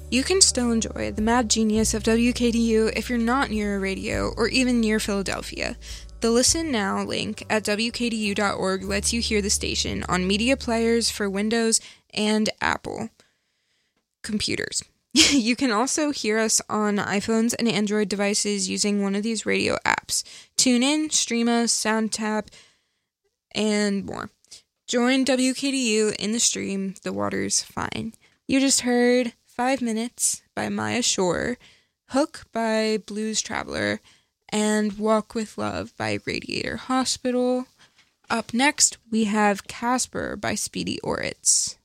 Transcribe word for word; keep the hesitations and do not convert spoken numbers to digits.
You can still enjoy the mad genius of W K D U if you're not near a radio or even near Philadelphia. The Listen Now link at W K D U dot org lets you hear the station on media players for Windows and Apple computers. You can also hear us on iPhones and Android devices using one of these radio apps. TuneIn, Streema, SoundTap, and more. Join W K D U in the stream. The water's fine. You just heard Five Minutes by Maya Shore, Hook by Blues Traveler, and Walk with Love by Radiator Hospital. Up next, we have Casper by Speedy Oritz.